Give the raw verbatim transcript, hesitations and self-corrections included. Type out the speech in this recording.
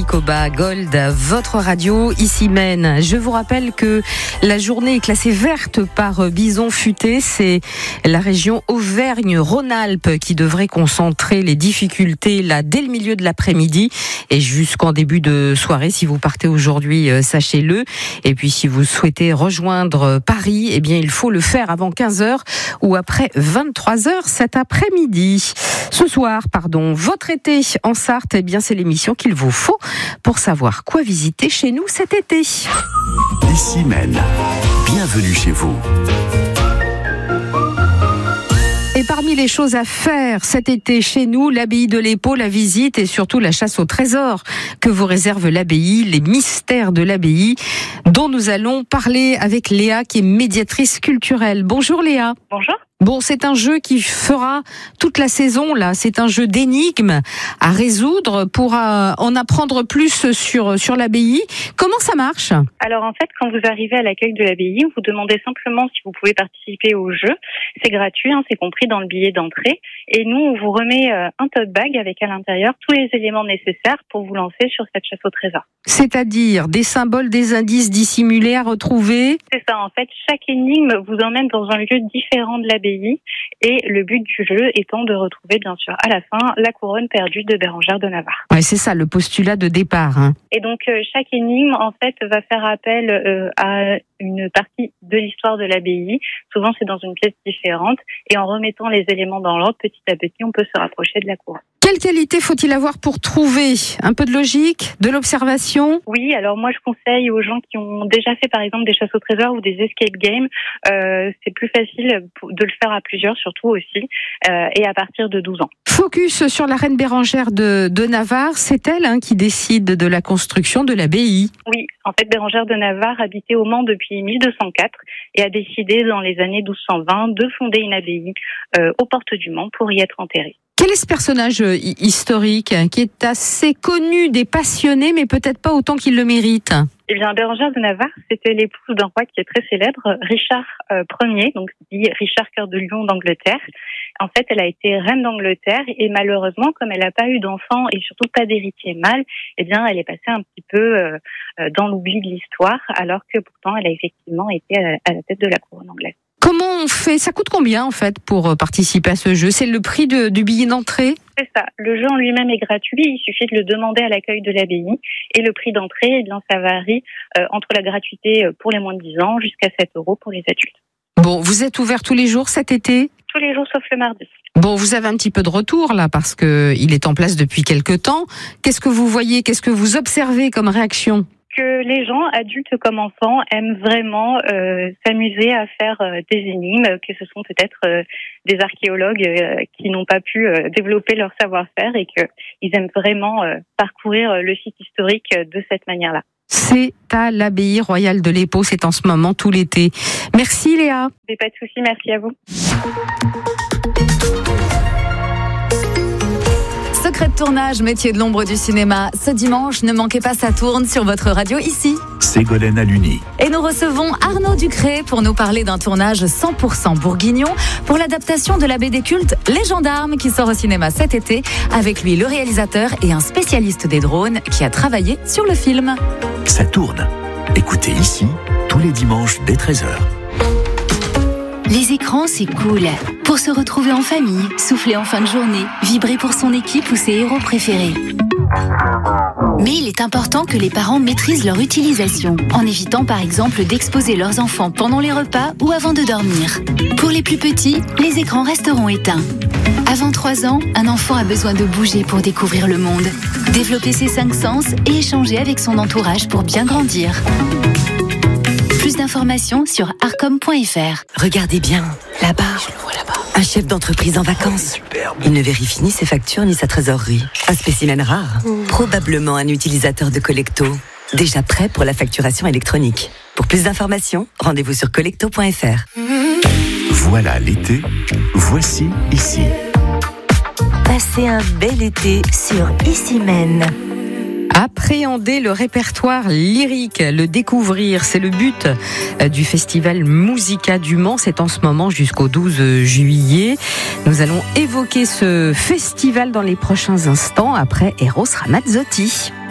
Aurélie Coba, Gold, votre radio, ici Maine. Je vous rappelle que la journée est classée verte par Bison Futé. C'est la région Auvergne-Rhône-Alpes qui devrait concentrer les difficultés là dès le milieu de l'après-midi et jusqu'en début de soirée. Si vous partez aujourd'hui, sachez-le. Et puis si vous souhaitez rejoindre Paris, eh bien il faut le faire avant quinze heures ou après vingt-trois heures cet après-midi. Ce soir, pardon, votre été en Sarthe, eh bien c'est l'émission qu'il vous faut pour savoir quoi visiter chez nous cet été. Ici Maine, bienvenue chez vous. Et parmi les choses à faire cet été chez nous, l'abbaye de l'Épau, la visite et surtout la chasse au trésor que vous réserve l'abbaye, les mystères de l'abbaye, dont nous allons parler avec Léa, qui est médiatrice culturelle. Bonjour Léa. Bonjour. Bon, c'est un jeu qui fera toute la saison, là. C'est un jeu d'énigmes à résoudre pour euh, en apprendre plus sur, sur l'abbaye. Comment ça marche ? Alors, en fait, quand vous arrivez à l'accueil de l'abbaye, vous demandez simplement si vous pouvez participer au jeu. C'est gratuit, hein, c'est compris dans le billet d'entrée. Et nous, on vous remet euh, un tote bag avec à l'intérieur tous les éléments nécessaires pour vous lancer sur cette chasse au trésor. C'est-à-dire des symboles, des indices dissimulés à retrouver ? C'est ça, en fait. Chaque énigme vous emmène dans un lieu différent de l'abbaye. Et le but du jeu étant de retrouver, bien sûr, à la fin, la couronne perdue de Bérengère de Navarre. Ouais, c'est ça, le postulat de départ. Hein. Et donc, euh, chaque énigme, en fait, va faire appel euh, à une partie de l'histoire de l'abbaye. Souvent, c'est dans une pièce différente. Et en remettant les éléments dans l'ordre, petit à petit, on peut se rapprocher de la couronne. Quelle qualité faut-il avoir pour trouver ? Un peu de logique, de l'observation ? Oui, alors moi je conseille aux gens qui ont déjà fait par exemple des chasses au trésor ou des escape games, euh, c'est plus facile de le faire à plusieurs surtout aussi, euh, et à partir de douze ans. Focus sur la reine Bérengère de, de Navarre, c'est elle hein, qui décide de la construction de l'abbaye. Oui, en fait Bérengère de Navarre habitait au Mans depuis mille deux cent quatre et a décidé dans les années douze cent vingt de fonder une abbaye euh, aux portes du Mans pour y être enterrée. Quel est ce personnage historique qui est assez connu des passionnés, mais peut-être pas autant qu'il le mérite ? Eh bien, Bérengère de Navarre, c'était l'épouse d'un roi qui est très célèbre, Richard euh, Ier, donc dit Richard Cœur de Lion d'Angleterre. En fait, elle a été reine d'Angleterre et malheureusement, comme elle n'a pas eu d'enfant et surtout pas d'héritier mâle, eh bien, elle est passée un petit peu euh, dans l'oubli de l'histoire, alors que pourtant, elle a effectivement été à la, à la tête de la couronne anglaise. Comment on fait ? Ça coûte combien en fait pour participer à ce jeu ? C'est le prix de, du billet d'entrée ? C'est ça. Le jeu en lui-même est gratuit. Il suffit de le demander à l'accueil de l'abbaye. Et le prix d'entrée, eh bien, ça varie euh, entre la gratuité pour les moins de dix ans jusqu'à sept euros pour les adultes. Bon, vous êtes ouvert tous les jours cet été ? Tous les jours sauf le mardi. Bon, vous avez un petit peu de retour là parce que il est en place depuis quelque temps. Qu'est-ce que vous voyez ? Qu'est-ce que vous observez comme réaction ? Que les gens, adultes comme enfants, aiment vraiment euh, s'amuser à faire euh, des énigmes, que ce sont peut-être euh, des archéologues euh, qui n'ont pas pu euh, développer leur savoir-faire et qu'ils aiment vraiment euh, parcourir le site historique de cette manière-là. C'est à l'abbaye royale de l'Épau, c'est en ce moment tout l'été. Merci Léa. Mais pas de souci, merci à vous. Secret de tournage, métier de l'ombre du cinéma. Ce dimanche, ne manquez pas, ça tourne sur votre radio ici. Ségolène Aluni. Et nous recevons Arnaud Ducré pour nous parler d'un tournage cent pour cent bourguignon pour l'adaptation de la B D culte Les Gendarmes qui sort au cinéma cet été. Avec lui, le réalisateur et un spécialiste des drones qui a travaillé sur le film. Ça tourne. Écoutez ici, tous les dimanches dès treize heures. Les écrans, c'est cool. Pour se retrouver en famille, souffler en fin de journée, vibrer pour son équipe ou ses héros préférés. Mais il est important que les parents maîtrisent leur utilisation, en évitant par exemple d'exposer leurs enfants pendant les repas ou avant de dormir. Pour les plus petits, les écrans resteront éteints. Avant trois ans, un enfant a besoin de bouger pour découvrir le monde, développer ses cinq sens et échanger avec son entourage pour bien grandir. Plus d'informations sur arcom point f r. Regardez bien, là-bas, un chef d'entreprise en vacances. Il ne vérifie ni ses factures ni sa trésorerie. Un spécimen rare. Mmh. Probablement un utilisateur de Collecto. Déjà prêt pour la facturation électronique. Pour plus d'informations, rendez-vous sur collecto point f r. Voilà l'été, voici ici. Passez un bel été sur Ici Maine. Appréhender le répertoire lyrique, le découvrir, c'est le but du festival Musica du Mans. C'est en ce moment jusqu'au douze juillet. Nous allons évoquer ce festival dans les prochains instants après Eros Ramazzotti.